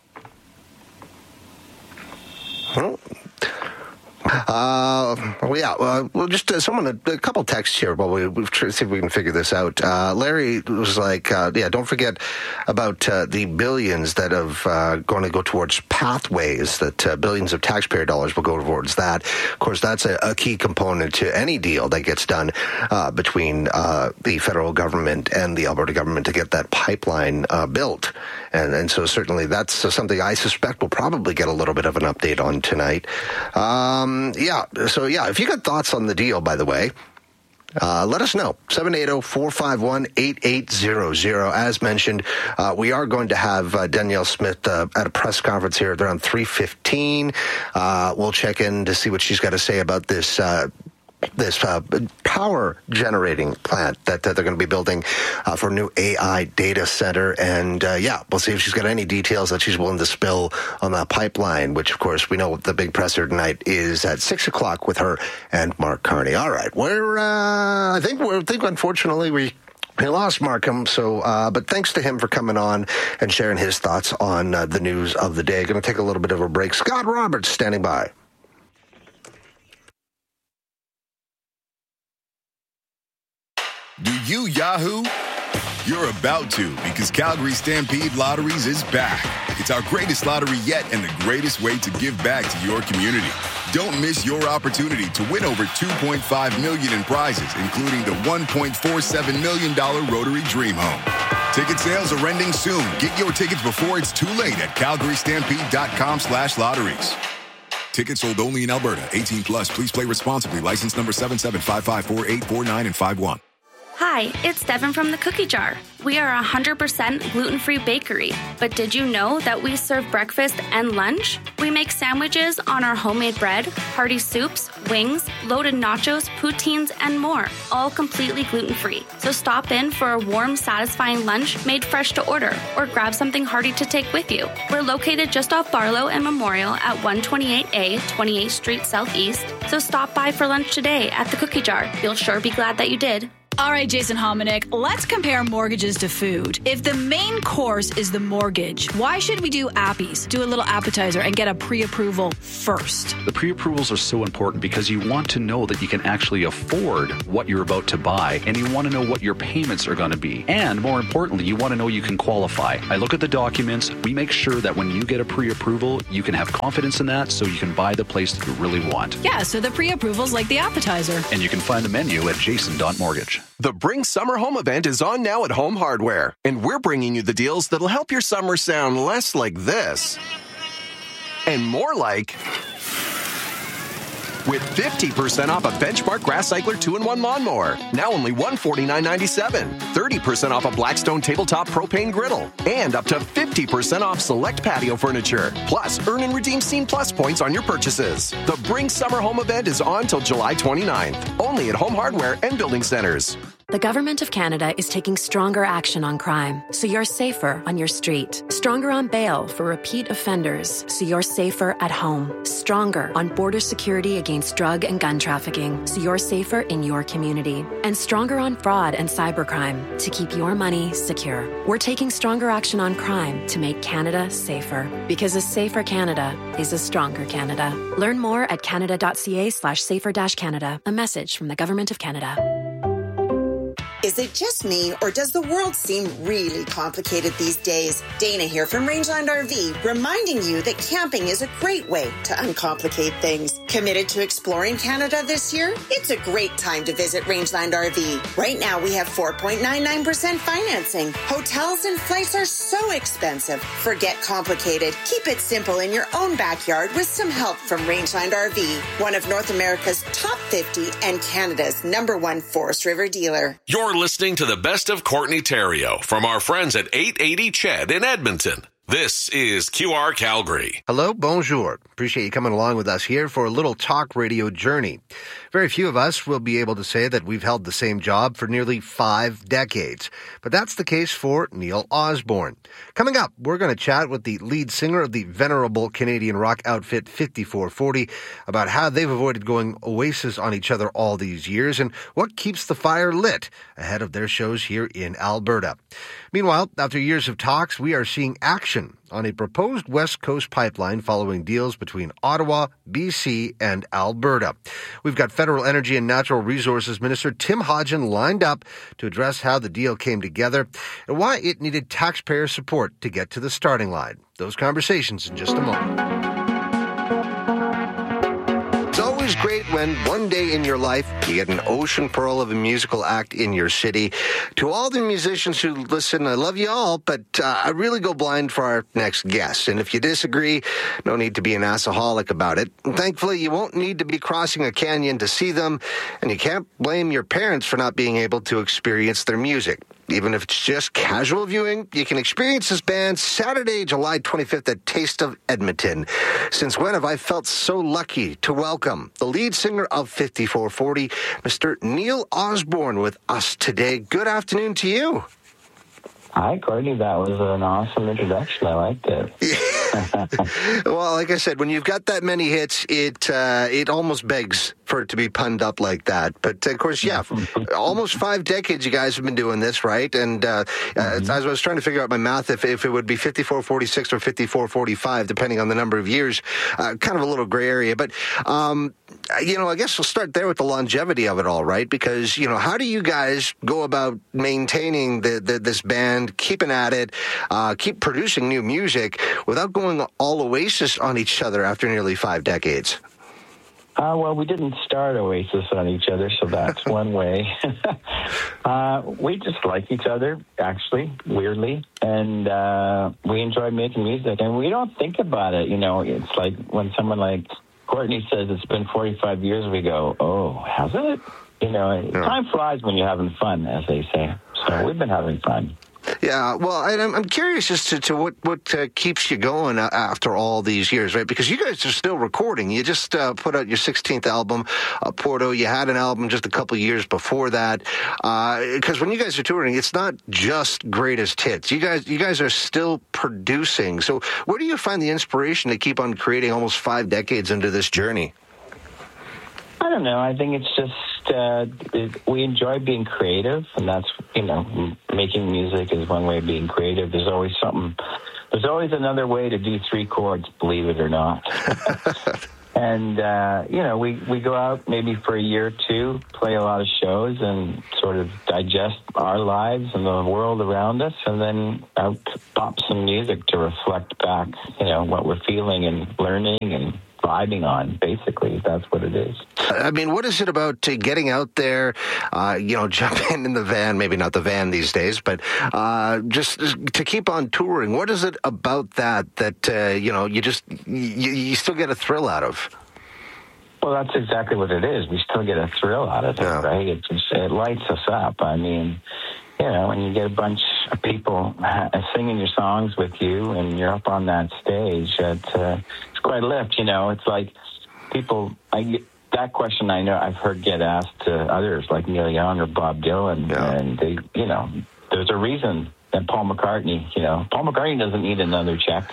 Well, uh, well, yeah, uh, well, just uh, someone, a, a couple texts here while we, we've tried to see if we can figure this out. Uh, Larry was like, uh, yeah, don't forget about uh, the billions that have uh, going to go towards pathways, that uh, billions of taxpayer dollars will go towards that. Of course, that's a, a key component to any deal that gets done uh, between uh, the federal government and the Alberta government to get that pipeline uh, built. And, and so certainly that's something I suspect we'll probably get a little bit of an update on tonight. Um, yeah, so yeah, if you got thoughts on the deal, by the way, Uh, let us know. seven eight zero, four five one, eight eight zero zero. As mentioned, uh, we are going to have uh, Danielle Smith uh, at a press conference here at around three fifteen. Uh, we'll check in to see what she's got to say about this uh this uh, power generating plant that, that they're going to be building uh, for a new A I data center. And, uh, yeah, we'll see if she's got any details that she's willing to spill on that pipeline, which, of course, we know the big presser tonight is at six o'clock with her and Mark Carney. All right. We're, uh, I think, we're, I think, unfortunately, we... We lost Markham, so uh, but thanks to him for coming on and sharing his thoughts on uh, the news of the day. Going to take a little bit of a break. Scott Roberts standing by. Do you Yahoo? You're about to, because Calgary Stampede Lotteries is back. It's our greatest lottery yet and the greatest way to give back to your community. Don't miss your opportunity to win over two point five million dollars in prizes, including the one point four seven million dollars Rotary Dream Home. Ticket sales are ending soon. Get your tickets before it's too late at calgary stampede dot com slash lotteries. Tickets sold only in Alberta. eighteen plus. Please play responsibly. License number seven seven five five four eight four nine and five one. Hi, it's Devin from the Cookie Jar. We are a one hundred percent gluten-free bakery. But did you know that we serve breakfast and lunch? We make sandwiches on our homemade bread, hearty soups, wings, loaded nachos, poutines, and more, all completely gluten-free. So stop in for a warm, satisfying lunch made fresh to order, or grab something hearty to take with you. We're located just off Barlow and Memorial at one twenty-eight A, twenty-eighth Street Southeast. So stop by for lunch today at the Cookie Jar. You'll sure be glad that you did. All right, Jason Hominick, let's compare mortgages to food. If the main course is the mortgage, why should we do appies, do a little appetizer, and get a pre-approval first? The pre-approvals are so important because you want to know that you can actually afford what you're about to buy, and you want to know what your payments are going to be. And more importantly, you want to know you can qualify. I look at the documents. We make sure that when you get a pre-approval, you can have confidence in that so you can buy the place that you really want. Yeah, so the pre-approval's like the appetizer. And you can find the menu at jason dot mortgage. The Bring Summer Home event is on now at Home Hardware, and we're bringing you the deals that'll help your summer sound less like this and more like with fifty percent off a Benchmark Grass Cycler two in one lawnmower, now only one hundred forty-nine ninety-seven. thirty percent off a Blackstone Tabletop Propane Griddle, and up to fifty percent off select patio furniture. Plus, earn and redeem Scene Plus points on your purchases. The Bring Summer Home event is on till July twenty-ninth, only at Home Hardware and Building Centers. The Government of Canada is taking stronger action on crime, so you're safer on your street. Stronger on bail for repeat offenders, so you're safer at home. Stronger on border security against drug and gun trafficking, so you're safer in your community. And stronger on fraud and cybercrime, to keep your money secure. We're taking stronger action on crime to make Canada safer. Because a safer Canada is a stronger Canada. Learn more at canada.ca slash safer dash Canada. A message from the Government of Canada. Is it just me, or does the world seem really complicated these days? Dana here from Rangeland R V, reminding you that camping is a great way to uncomplicate things. Committed to exploring Canada this year? It's a great time to visit Rangeland R V. Right now, we have four point nine nine percent financing. Hotels and flights are so expensive. Forget complicated. Keep it simple in your own backyard with some help from Rangeland R V, one of North America's top fifty and Canada's number one Forest River dealer. You're listening to the best of Courtney Theriault from our friends at eight eighty Ched in Edmonton. This is Q R Calgary. Hello, bonjour. Appreciate you coming along with us here for a little talk radio journey. Very few of us will be able to say that we've held the same job for nearly five decades, but that's the case for Neil Osborne. Coming up, we're going to chat with the lead singer of the venerable Canadian rock outfit fifty-four forty about how they've avoided going Oasis on each other all these years and what keeps the fire lit ahead of their shows here in Alberta. Meanwhile, after years of talks, we are seeing action on a proposed West Coast pipeline following deals between Ottawa, B C, and Alberta. We've got Federal Energy and Natural Resources Minister Tim Hodgen lined up to address how the deal came together and why it needed taxpayer support to get to the starting line. Those conversations in just a moment. It's great when one day in your life you get an ocean pearl of a musical act in your city. To all the musicians who listen, I love you all, but uh, I really go blind for our next guest. And if you disagree, no need to be an assaholic about it. And thankfully, you won't need to be crossing a canyon to see them, and you can't blame your parents for not being able to experience their music. Even if it's just casual viewing, you can experience this band Saturday, July twenty-fifth at Taste of Edmonton. Since when have I felt so lucky to welcome the lead singer of fifty-four forty, Mister Neil Osborne, with us today. Good afternoon to you. Hi, Courtney. That was an awesome introduction. I liked it. Well, like I said, when you've got that many hits, it uh, it almost begs for it to be punned up like that. But, of course, yeah, almost five decades you guys have been doing this, right? And uh, mm-hmm. uh, as I was trying to figure out my math, if, if it would be fifty-four forty-six or fifty-four forty-five, depending on the number of years, uh, kind of a little gray area. But um, you know, I guess we'll start there with the longevity of it all, right? Because, you know, how do you guys go about maintaining the, the this band, keeping at it, uh, keep producing new music without going all Oasis on each other after nearly five decades? Uh, well, we didn't start Oasis on each other, so that's one way. uh, we just like each other, actually, weirdly, and uh, we enjoy making music, and we don't think about it. You know, it's like when someone like Courtney says it's been forty-five years, we go, oh, has it? You know, yeah. Time flies when you're having fun, as they say. So we've been having fun. Yeah, well, and I'm, I'm curious as to, to what, what uh, keeps you going uh, after all these years, right? Because you guys are still recording. You just uh, put out your sixteenth album, uh, Porto. You had an album just a couple of years before that. Because uh, when you guys are touring, it's not just greatest hits. You guys, you guys are still producing. So where do you find the inspiration to keep on creating almost five decades into this journey? I don't know. I think it's just uh, it, we enjoy being creative, and that's, you know, making music is one way of being creative. There's always something, there's always another way to do three chords, believe it or not. And, uh, you know, we, we go out maybe for a year or two, play a lot of shows, and sort of digest our lives and the world around us, and then out pop some music to reflect back, you know, what we're feeling and learning and vibing on. Basically, that's what it is. I mean, what is it about uh, getting out there, uh, you know, jumping in the van, maybe not the van these days, but uh, just to keep on touring? What is it about that that, uh, you know, you just, you, you still get a thrill out of? Well, that's exactly what it is. We still get a thrill out of it, yeah. Right? It, just, it lights us up. I mean, you know, when you get a bunch of people singing your songs with you and you're up on that stage, it, uh, it's quite a lift, you know. It's like people, I, that question I know I've heard get asked to others like Neil Young or Bob Dylan, yeah. And they, you know, there's a reason that Paul McCartney, you know, Paul McCartney doesn't need another check.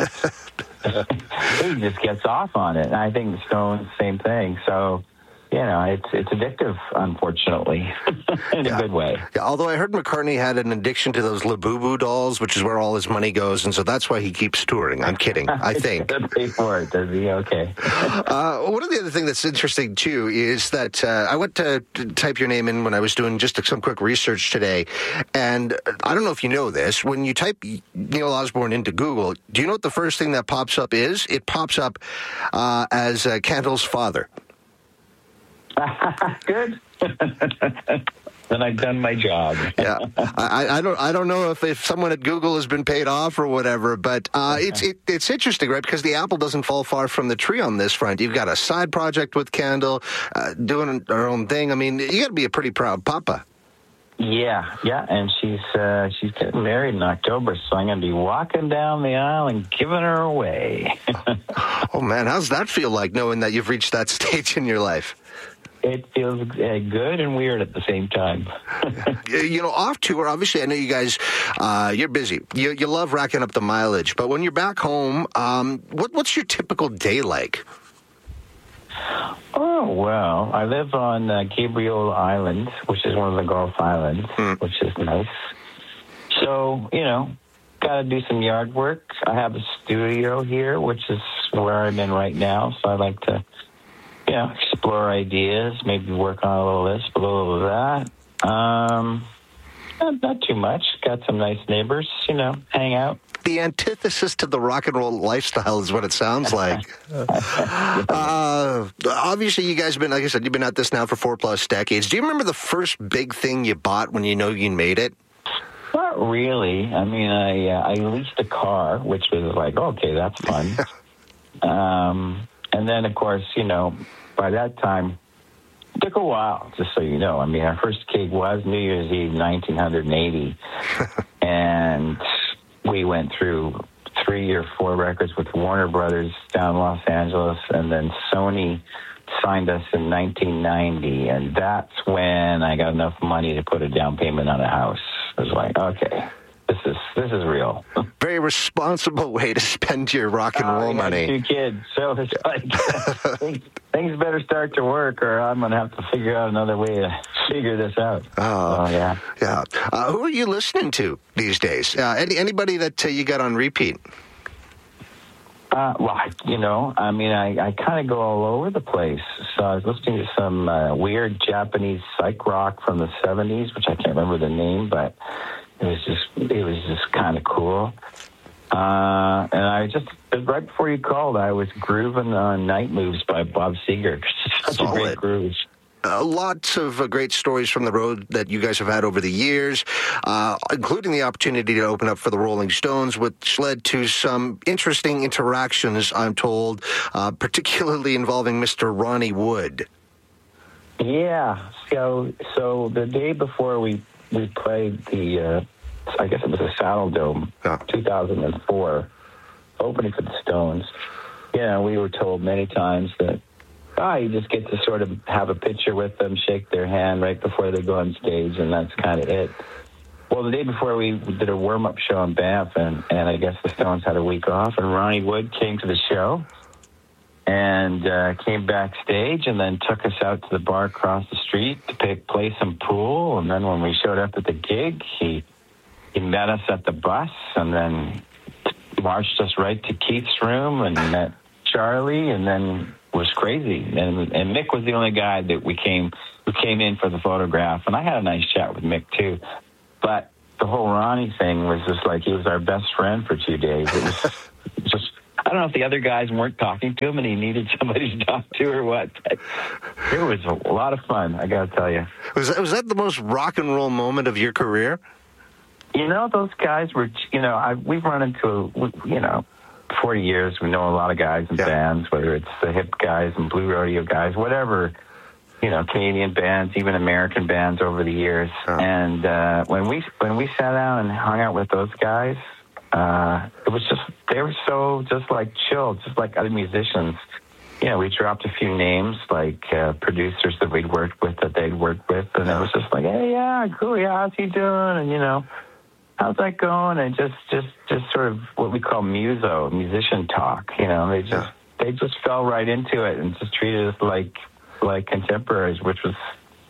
He just gets off on it. And I think the Stones, same thing. So, you know, it's it's addictive, unfortunately, in yeah. a good way. Yeah, although I heard McCartney had an addiction to those Labubu dolls, which is where all his money goes, and so that's why he keeps touring. I'm kidding, I think. Pay for it, does he? Okay. uh, one of the other things that's interesting, too, is that uh, I went to type your name in when I was doing just some quick research today, and I don't know if you know this. When you type Neil Osborne into Google, do you know what the first thing that pops up is? It pops up uh, as uh, Candle's father. Good. Then I've done my job. Yeah, I, I don't. I don't know if, if someone at Google has been paid off or whatever, but uh, it's it, it's interesting, right? Because the apple doesn't fall far from the tree on this front. You've got a side project with Candle, uh, doing her own thing. I mean, you got to be a pretty proud papa. Yeah, yeah, and she's uh, she's getting married in October, so I'm going to be walking down the aisle and giving her away. Oh man, how's that feel like, knowing that you've reached that stage in your life? It feels uh, good and weird at the same time. You know, off tour, obviously, I know you guys, uh, you're busy. You, you love racking up the mileage. But when you're back home, um, what, what's your typical day like? Oh, well, I live on uh, Gabriel Island, which is one of the Gulf Islands, mm. which is nice. So, you know, got to do some yard work. I have a studio here, which is where I'm in right now. So I like to, you know, explore ideas, maybe work on a little of this, a little of that. Um, not, not too much. Got some nice neighbors, you know, hang out. The antithesis to the rock and roll lifestyle is what it sounds like. uh, obviously, you guys have been, like I said, you've been at this now for four plus decades. Do you remember the first big thing you bought when you know you made it? Not really. I mean, I uh, I leased a car, which was like, okay, that's fun. um, and then, of course, you know, by that time, it took a while, just so you know. I mean, our first gig was New Year's Eve, nineteen eighty. And we went through three or four records with Warner Brothers down in Los Angeles, and then Sony signed us in nineteen ninety, and that's when I got enough money to put a down payment on a house. I was like, okay, this is this is real. Very responsible way to spend your rock and roll uh, money. Two kids, so it's like things, things better start to work, or I'm going to have to figure out another way to figure this out. Oh, so, yeah, yeah. Uh, who are you listening to these days? Uh, any, anybody that uh, you got on repeat? Uh, well, you know, I mean, I, I kind of go all over the place. So I was listening to some uh, weird Japanese psych rock from the seventies, which I can't remember the name, but it was just it was just kind of cool. Uh, and I just, right before you called, I was grooving on Night Moves by Bob Seger. Such Solid. a great groove. Uh, lots of uh, great stories from the road that you guys have had over the years, uh, including the opportunity to open up for the Rolling Stones, which led to some interesting interactions, I'm told, uh, particularly involving Mister Ronnie Wood. Yeah. So, so the day before we, we played the, uh, I guess it was a Saddle Dome, yeah. two thousand four, opening for the Stones, you know, we were told many times that, oh, you just get to sort of have a picture with them, shake their hand right before they go on stage, and that's kind of it. Well, the day before, we did a warm-up show in Banff, and, and I guess the Stones had a week off, and Ronnie Wood came to the show and uh, came backstage and then took us out to the bar across the street to pay, play some pool. And then when we showed up at the gig, he, he met us at the bus and then marched us right to Keith's room and met Charlie, and then was crazy. And, and Mick was the only guy that we came who came in for the photograph. And I had a nice chat with Mick, too. But the whole Ronnie thing was just like he was our best friend for two days. It was just, I don't know if the other guys weren't talking to him and he needed somebody to talk to or what. But it was a lot of fun, I got to tell you. Was that, was that the most rock and roll moment of your career? You know, those guys were, you know, I, we've run into, you know, forty years, we know a lot of guys in yeah. bands, whether it's the hip guys and blue rodeo guys, whatever, you know, Canadian bands, even American bands over the years. Oh. And uh, when we when we sat down and hung out with those guys, uh, it was just, they were so just like chill, just like other musicians. You know, we dropped a few names, like uh, producers that we'd worked with, that they'd worked with, and it was just like, hey, yeah, cool, yeah, how's he doing? And, you know, how's that going? And just, just, just sort of what we call muso, musician talk. You know, they just, yeah. they just fell right into it and just treated us like, like contemporaries, which was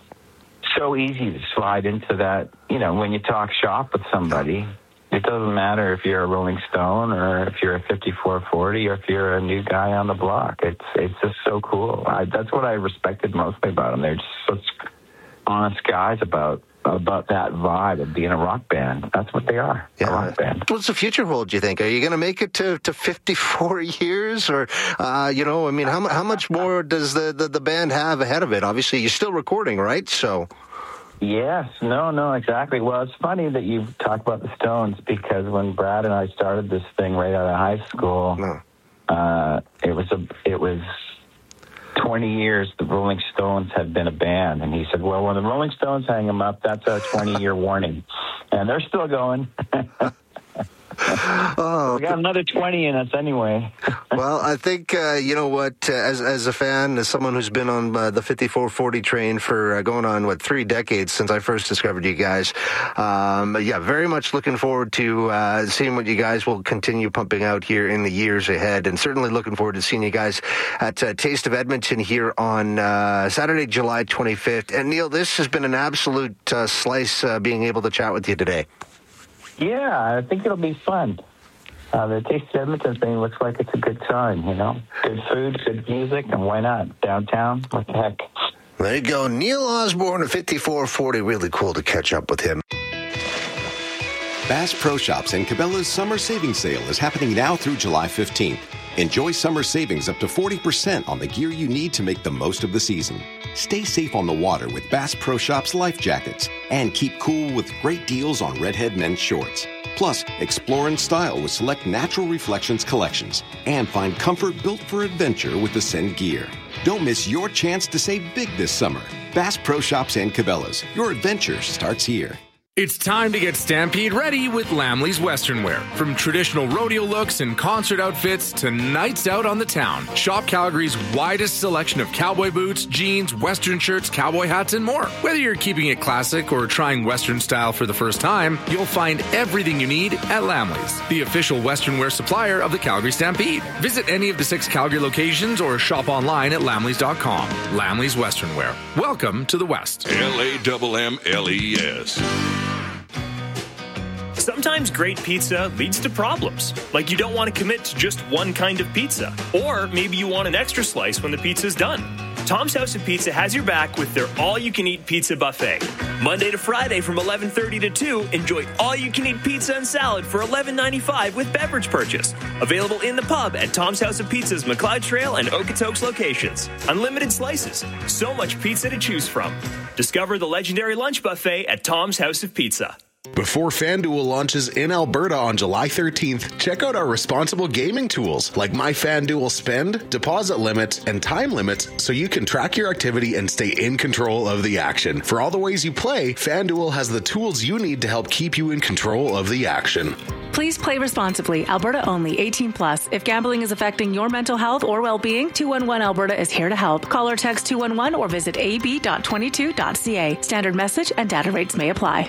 so easy to slide into that. You know, when you talk shop with somebody, it doesn't matter if you're a Rolling Stone or if you're a fifty-four forty or if you're a new guy on the block. It's, it's just so cool. I, that's what I respected mostly about them. They're just such honest guys about about that vibe of being a rock band. That's what they are, yeah. a rock band. What's the future hold, do you think? Are you going to make it to, to fifty-four years? Or, uh, you know, I mean, how, how much more does the, the, the band have ahead of it? Obviously, you're still recording, right? So... Yes, no, no, exactly. Well, it's funny that you talk about the Stones, because when Brad and I started this thing right out of high school, no. uh, it was a, it was twenty years the Rolling Stones had been a band, and he said, "Well, when the Rolling Stones hang them up, that's a twenty-year warning," and they're still going. Oh, we got another twenty in us anyway. Well, I think, uh, you know what, uh, as as a fan, as someone who's been on uh, the fifty-four forty train for uh, going on, what, three decades since I first discovered you guys, um, yeah, very much looking forward to uh, seeing what you guys will continue pumping out here in the years ahead, and certainly looking forward to seeing you guys at uh, Taste of Edmonton here on uh, Saturday, July twenty-fifth. And Neil, this has been an absolute uh, slice uh, being able to chat with you today. Yeah, I think it'll be fun. Uh, the Taste of Edmonton thing looks like it's a good time, you know? Good food, good music, and why not? Downtown, what the heck? There you go. Neil Osborne of fifty-four forty. Really cool to catch up with him. Bass Pro Shops and Cabela's Summer Savings Sale is happening now through July fifteenth. Enjoy summer savings up to forty percent on the gear you need to make the most of the season. Stay safe on the water with Bass Pro Shops life jackets, and keep cool with great deals on Redhead men's shorts. Plus, explore in style with select Natural Reflections collections, and find comfort built for adventure with Ascend gear. Don't miss your chance to save big this summer. Bass Pro Shops and Cabela's. Your adventure starts here. It's time to get Stampede ready with Lamley's Western Wear. From traditional rodeo looks and concert outfits to nights out on the town, shop Calgary's widest selection of cowboy boots, jeans, Western shirts, cowboy hats, and more. Whether you're keeping it classic or trying Western style for the first time, you'll find everything you need at Lamley's, the official Western Wear supplier of the Calgary Stampede. Visit any of the six Calgary locations or shop online at lamleys dot com. Lamley's Western Wear. Welcome to the West. L A M M L E S. Sometimes great pizza leads to problems, like you don't want to commit to just one kind of pizza, or maybe you want an extra slice when the pizza's done. Tom's House of Pizza has your back with their all-you-can-eat pizza buffet. Monday to Friday from eleven thirty to two, enjoy all-you-can-eat pizza and salad for eleven ninety-five with beverage purchase. Available in the pub at Tom's House of Pizza's McLeod Trail and Okotoks locations. Unlimited slices. So much pizza to choose from. Discover the legendary lunch buffet at Tom's House of Pizza. Before FanDuel launches in Alberta on July thirteenth, check out our responsible gaming tools like My FanDuel Spend, deposit limits, and time limits so you can track your activity and stay in control of the action. For all the ways you play, FanDuel has the tools you need to help keep you in control of the action. Please play responsibly. Alberta only. eighteen plus. If gambling is affecting your mental health or well-being, two one one Alberta is here to help. Call or text two one one or visit a b dot twenty-two dot c a. Standard message and data rates may apply.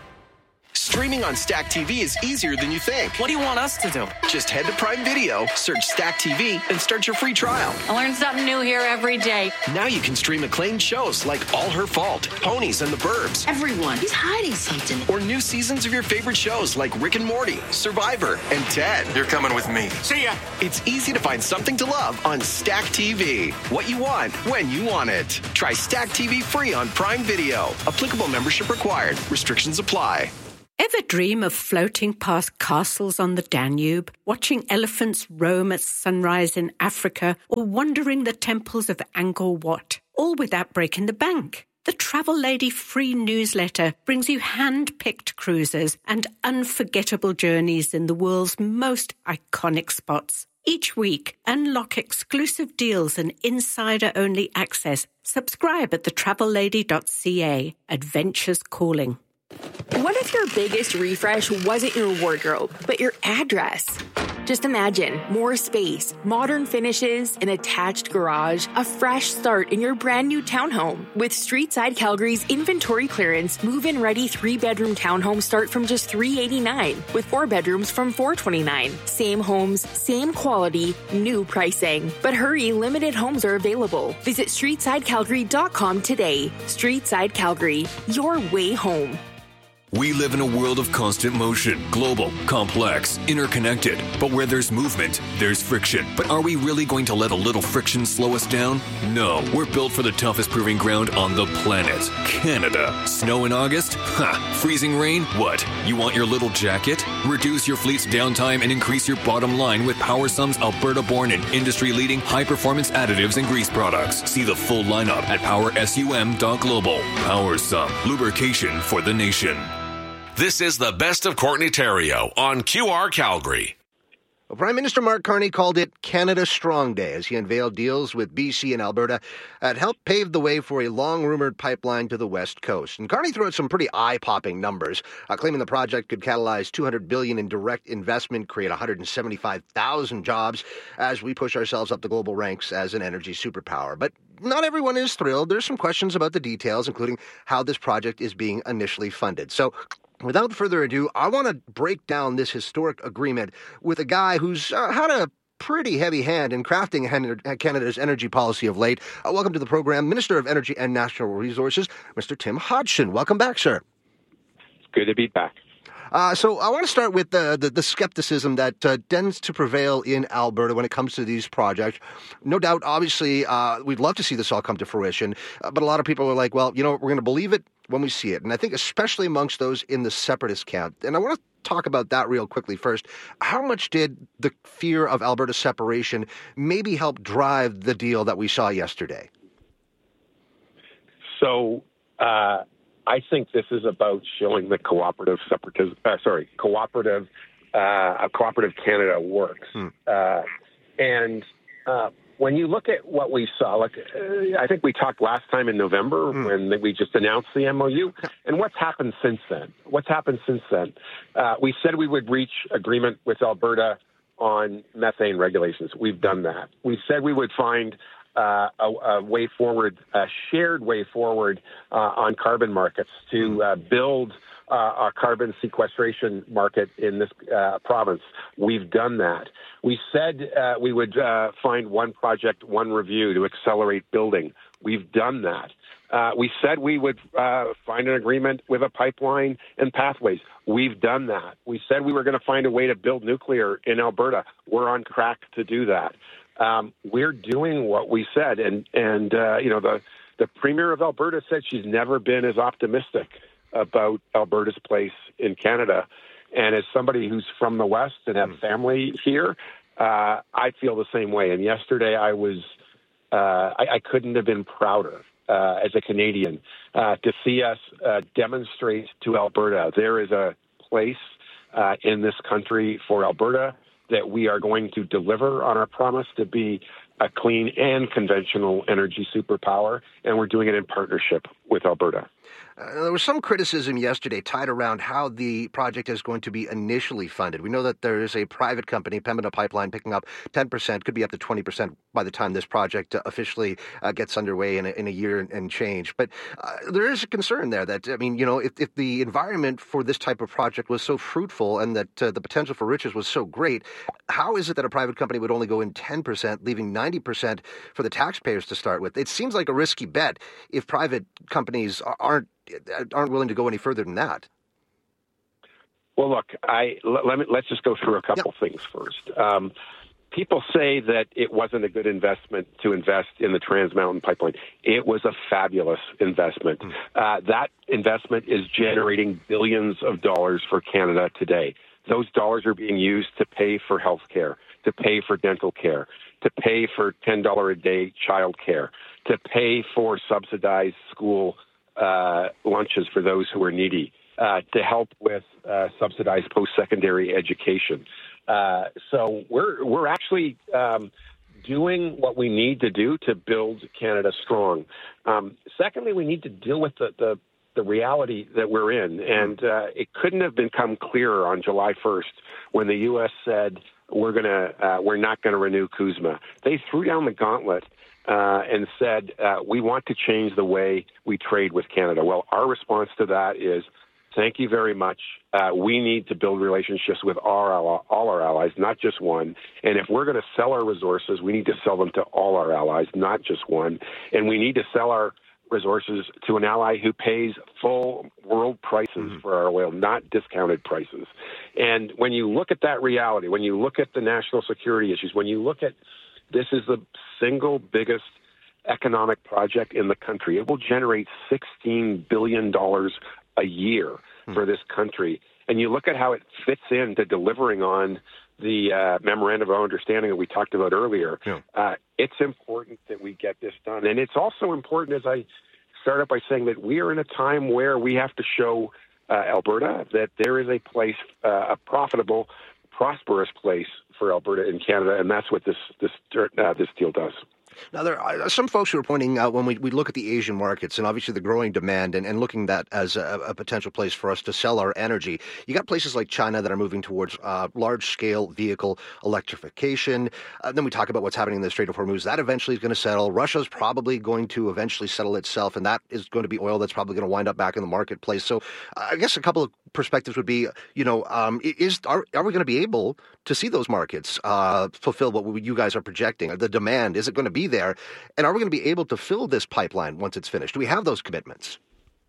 Streaming on Stack T V is easier than you think. What do you want us to do? Just head to Prime Video, search Stack T V, and start your free trial. I learn something new here every day. Now you can stream acclaimed shows like All Her Fault, Ponies and the Burbs. Everyone, he's hiding something. Or new seasons of your favorite shows like Rick and Morty, Survivor, and Ted. You're coming with me. See ya. It's easy to find something to love on Stack T V. What you want, when you want it. Try Stack T V free on Prime Video. Applicable membership required. Restrictions apply. Ever dream of floating past castles on the Danube, watching elephants roam at sunrise in Africa, or wandering the temples of Angkor Wat, all without breaking the bank? The Travel Lady free newsletter brings you hand-picked cruises and unforgettable journeys in the world's most iconic spots. Each week, unlock exclusive deals and insider-only access. Subscribe at the travel lady dot c a. Adventures calling. What if your biggest refresh wasn't your wardrobe, but your address? Just imagine more space, modern finishes, an attached garage, a fresh start in your brand new townhome. With Streetside Calgary's inventory clearance, move-in ready three-bedroom townhomes start from just three hundred eighty-nine dollars, with four bedrooms from four hundred twenty-nine dollars. Same homes, same quality, new pricing. But hurry, limited homes are available. Visit streetside calgary dot com today. Streetside Calgary, your way home. We live in a world of constant motion, global, complex, interconnected. But where there's movement, there's friction. But are we really going to let a little friction slow us down? No, we're built for the toughest proving ground on the planet, Canada. Snow in August? Ha! Freezing rain? What? You want your little jacket? Reduce your fleet's downtime and increase your bottom line with PowerSum's Alberta-born and industry-leading high-performance additives and grease products. See the full lineup at power sum dot global. PowerSum, lubrication for the nation. This is the best of Courtney Theriault on Q R Calgary. Well, Prime Minister Mark Carney called it Canada Strong Day as he unveiled deals with B C and Alberta that helped pave the way for a long-rumored pipeline to the West Coast. And Carney threw out some pretty eye-popping numbers, uh, claiming the project could catalyze two hundred billion dollars in direct investment, create one hundred seventy-five thousand jobs as we push ourselves up the global ranks as an energy superpower. But not everyone is thrilled. There's some questions about the details, including how this project is being initially funded. So without further ado, I want to break down this historic agreement with a guy who's uh, had a pretty heavy hand in crafting Canada's energy policy of late. Uh, welcome to the program, Minister of Energy and Natural Resources, Mister Tim Hodgson. Welcome back, sir. It's good to be back. Uh, so I want to start with the, the, the skepticism that uh, tends to prevail in Alberta when it comes to these projects. No doubt, obviously, uh, we'd love to see this all come to fruition, uh, but a lot of people are like, well, you know, we're going to believe it when we see it. And I think especially amongst those in the separatist camp. And I want to talk about that real quickly first. How much did the fear of Alberta separation maybe help drive the deal that we saw yesterday? So, uh, I think this is about showing that cooperative separatism, uh, sorry, cooperative, uh, cooperative Canada works. Hmm. Uh, and uh, when you look at what we saw, like uh, I think we talked last time in November hmm. when we just announced the M O U, and what's happened since then? What's happened since then? Uh, we said we would reach agreement with Alberta on methane regulations. We've done that. We said we would find Uh, a, a way forward, a shared way forward uh, on carbon markets to uh, build uh, a carbon sequestration market in this uh, province. We've done that. We said uh, we would uh, find one project, one review to accelerate building. We've done that. Uh, we said we would uh, find an agreement with a pipeline and pathways. We've done that. We said we were going to find a way to build nuclear in Alberta. We're on track to do that. Um, we're doing what we said. And, and uh, you know, the, the Premier of Alberta said she's never been as optimistic about Alberta's place in Canada. And as somebody who's from the West and have family here, uh, I feel the same way. And yesterday I was, uh, I, I couldn't have been prouder uh, as a Canadian uh, to see us uh, demonstrate to Alberta there is a place uh, in this country for Alberta that we are going to deliver on our promise to be a clean and conventional energy superpower, and we're doing it in partnership with Alberta. Uh, there was some criticism yesterday tied around how the project is going to be initially funded. We know that there is a private company, Pembina Pipeline, picking up ten percent, could be up to twenty percent by the time this project uh, officially uh, gets underway in a, in a year and, and change. But uh, there is a concern there that, I mean, you know, if, if the environment for this type of project was so fruitful and that uh, the potential for riches was so great, how is it that a private company would only go in ten percent, leaving ninety percent for the taxpayers to start with? It seems like a risky bet if private companies aren't aren't willing to go any further than that. Well, look, I let me let's just go through a couple yep. things first. Um, people say that it wasn't a good investment to invest in the Trans Mountain Pipeline. It was a fabulous investment. Mm. Uh, that investment is generating billions of dollars for Canada today. Those dollars are being used to pay for health care, to pay for dental care, to pay for ten dollars a day child care, to pay for subsidized school Uh, lunches for those who are needy, uh, to help with uh, subsidized post-secondary education. Uh, so we're we're actually um, doing what we need to do to build Canada strong. Um, secondly, we need to deal with the, the, the reality that we're in, and uh, it couldn't have become clearer on July first when the U S said we're gonna uh, we're not going to renew CUSMA. They threw down the gauntlet. Uh, and said, uh, we want to change the way we trade with Canada. Well, our response to that is, thank you very much. Uh, we need to build relationships with our, all our allies, not just one. And if we're going to sell our resources, we need to sell them to all our allies, not just one. And we need to sell our resources to an ally who pays full world prices mm-hmm. for our oil, not discounted prices. And when you look at that reality, when you look at the national security issues, when you look at this is the single biggest economic project in the country. It will generate sixteen billion dollars a year hmm. for this country. And you look at how it fits into delivering on the uh, memorandum of understanding that we talked about earlier. Yeah. Uh, it's important that we get this done. And it's also important, as I started by saying, that we are in a time where we have to show uh, Alberta that there is a place, uh, a profitable, prosperous place for Alberta in Canada, and that's what this this uh, this deal does. Now, there are some folks who are pointing out when we, we look at the Asian markets and obviously the growing demand and, and looking at that as a, a potential place for us to sell our energy. You got places like China that are moving towards uh, large-scale vehicle electrification. Uh, then we talk about what's happening in the Strait of Hormuz. That eventually is going to settle. Russia's probably going to eventually settle itself, and that is going to be oil that's probably going to wind up back in the marketplace. So uh, I guess a couple of perspectives would be, you know, um, is are, are we going to be able to see those markets uh, fulfill what we, you guys are projecting? The demand, is it going to be there? And are we going to be able to fill this pipeline once it's finished? Do we have those commitments?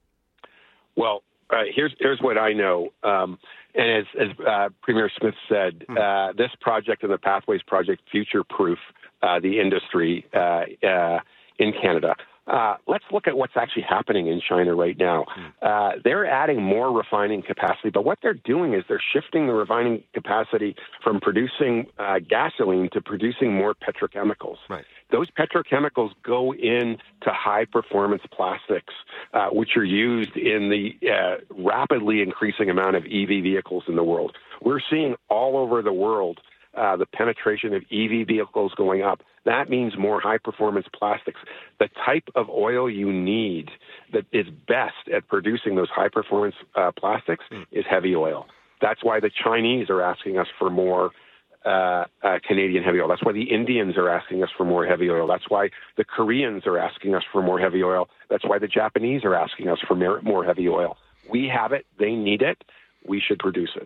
Well, uh, here's here's what I know. Um, and as, as uh, Premier Smith said, hmm. uh, this project and the Pathways project future-proof uh, the industry uh, uh, in Canada. Uh, let's look at what's actually happening in China right now. Uh, they're adding more refining capacity, but what they're doing is they're shifting the refining capacity from producing uh, gasoline to producing more petrochemicals. Right. Those petrochemicals go into high-performance plastics, uh, which are used in the uh, rapidly increasing amount of E V vehicles in the world. We're seeing all over the world uh, the penetration of E V vehicles going up. That means more high-performance plastics. The type of oil you need that is best at producing those high-performance uh, plastics mm. is heavy oil. That's why the Chinese are asking us for more uh, uh, Canadian heavy oil. That's why the Indians are asking us for more heavy oil. That's why the Koreans are asking us for more heavy oil. That's why the Japanese are asking us for more heavy oil. We have it. They need it. We should produce it.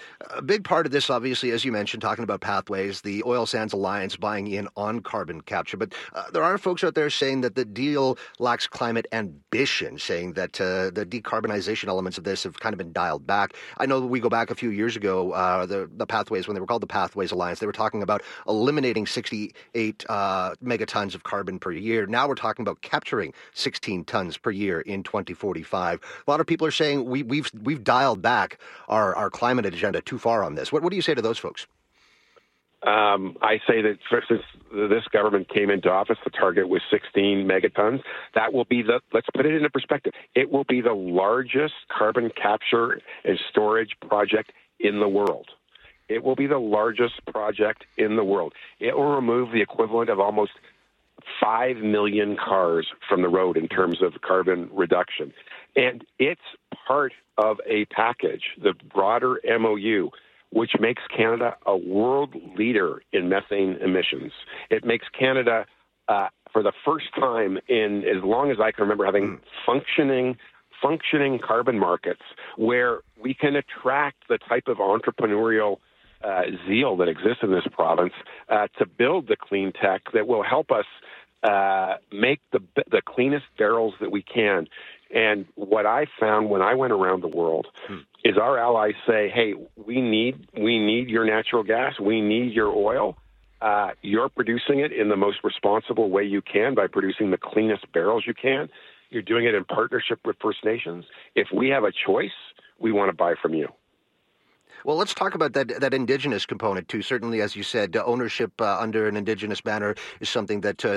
A big part of this, obviously, as you mentioned, talking about pathways, the Oil Sands Alliance buying in on carbon capture. But uh, there are folks out there saying that the deal lacks climate ambition, saying that uh, the decarbonization elements of this have kind of been dialed back. I know we go back a few years ago, uh, the, the Pathways, when they were called the Pathways Alliance, they were talking about eliminating sixty-eight uh, megatons of carbon per year. Now we're talking about capturing sixteen tons per year in twenty forty-five. A lot of people are saying we, we've we've dialed back our, our climate agenda too far on this. What, what do you say to those folks? Um, I say that since this government came into office, the target was sixteen megatons. That will be the, let's put it into perspective, it will be the largest carbon capture and storage project in the world. It will be the largest project in the world. It will remove the equivalent of almost five million cars from the road in terms of carbon reduction. And it's part of a package, the broader M O U, which makes Canada a world leader in methane emissions. It makes Canada, uh, for the first time in as long as I can remember, having functioning functioning carbon markets where we can attract the type of entrepreneurial uh, zeal that exists in this province uh, to build the clean tech that will help us uh, make the the cleanest barrels that we can. And what I found when I went around the world hmm. is our allies say, hey, we need we need your natural gas. We need your oil. Uh, you're producing it in the most responsible way you can by producing the cleanest barrels you can. You're doing it in partnership with First Nations. If we have a choice, we want to buy from you. Well, let's talk about that that Indigenous component, too. Certainly, as you said, uh, ownership uh, under an Indigenous banner is something that uh,